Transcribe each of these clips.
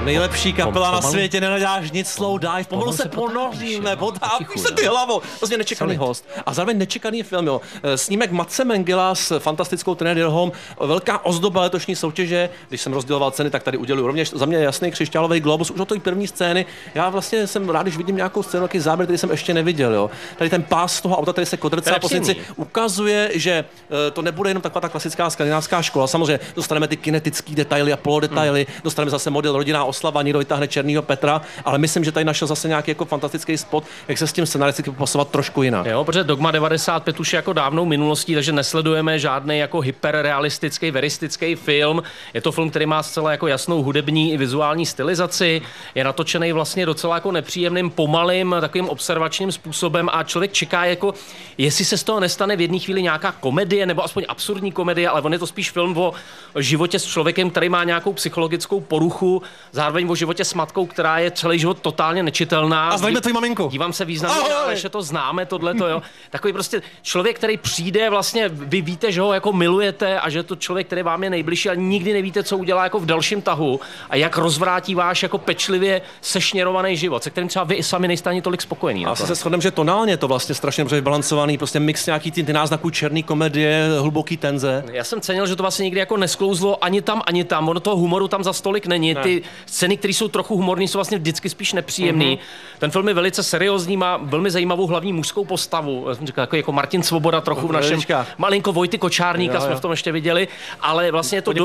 Nejlepší kapela na světě, nenaděláš nic, slow dive, pomalu se ponoříme, potápíš se ty hlavou. Vlastně nečekaný host. A zároveň nečekaný film, jo. Snímek Matse Mengela s fantastickou Trené Dirhom, velká ozdoba letošní soutěže. Když jsem rozděloval ceny, tak tady uděluji rovněž za mě jasný křišťálový globus už od té první scény. Já vlastně jsem rád, když vidím nějakou scénu, jaký záběr, který jsem ještě neviděl, jo. Tady ten pás toho auta, který se kodrce a pozici ukazuje, že to nebude jenom taková ta klasická skandinávská škola. Samozřejmě dostaneme ty kinetické detaily a polodetaily, dostaneme zase model rodinná oslava, někdo vytáhne Černýho Petra, ale myslím, že tady našel zase nějaký jako fantastický spot, jak se s tím scenaristicky posouvat trošku jinak. Jo, protože Dogma 95 už je jako dávnou minulostí, takže nesledujeme žádný jako hyperrealistický, veristický film. Je to film, který má zcela jako jasnou hudební i vizuální stylizaci, je natočený vlastně docela jako nepříjemným, pomalým, takovým observačním způsobem a člověk čeká jako, jestli se z toho nestane v jedné chvíli nějaká komedie nebo aspoň absurdní komedie, ale on je to spíš film o životě s člověkem, který má nějakou psychologickou poruchu, zároveň o životě s matkou, která je celý život totálně nečitelná. A znajme tvoji maminku. Dívám se významně, ale že to známe, tohleto, jo. Takový prostě člověk, který přijde, vlastně vy víte, že ho jako milujete a že je to člověk, který vám je nejbližší a nikdy nevíte, co udělá jako v dalším tahu a jak rozvrátí váš jako pečlivě sešněrovaný život, se kterým třeba vy i sami nejste ani tolik spokojení. Asi se shodneme, že tonálně to vlastně strašně dobře vybalancovaný, prostě mix nějaký ty náznaků černý komedie, hluboký tenze. Já jsem cenil, že to vlastně nikdy jako nesklouzlo ani tam, ono toho humoru tam za stolik není. Ty scény, které jsou trochu humorní, jsou vlastně vždycky spíš nepříjemný. Ten film je velice seriózní, má velmi zajímavou hlavní mužskou postavu. Já jsem říkal, jako Martin Svoboda trochu v našem malinko Vojty Kočárníka jsme v tom ještě viděli, ale vlastně je to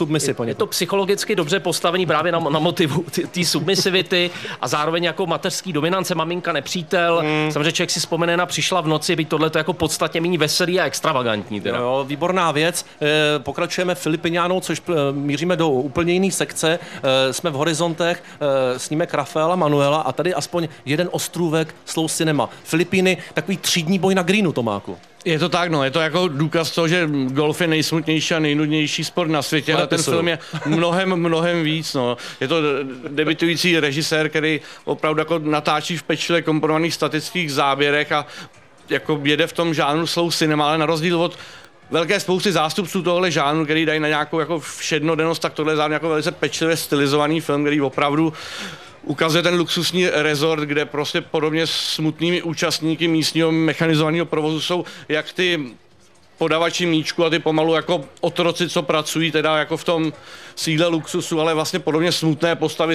je to psychologicky dobře postavený právě na motivu té submisivity a zároveň jako mateřský dominance, maminka nepřítel. Samozřejmě člověk si vzpomene na Přišla v noci, byť tohle to jako podstatně méně veselý a extravagantní. Teda. Jo, výborná věc. Pokračujeme Filipiňánou, což míříme do úplně jiné sekce. Jsme v horizontech, snímek Rafaela Manuela a tady aspoň jeden ostrůvek slow cinema. Filipíny, takový třídní boj na greenu, Tomáku. Je to tak, no, je to jako důkaz toho, že golf je nejsmutnější a nejnudnější sport na světě, ale ten film je mnohem víc, no. Je to debitující režisér, který opravdu jako natáčí v pečlivě komponovaných statických záběrech a jako jede v tom žánru slow cinema, ale na rozdíl od velké spousty zástupců tohle žánru, který dají na nějakou jako všednodennost, tak tohle je zároveň jako velice pečlivě stylizovaný film, který opravdu ukazuje ten luxusní resort, kde prostě podobně smutnými účastníky místního mechanizovaného provozu jsou jak ty podavači míčku a ty pomalu jako otroci, co pracují teda jako v tom sídle luxusu, ale vlastně podobně smutné postavy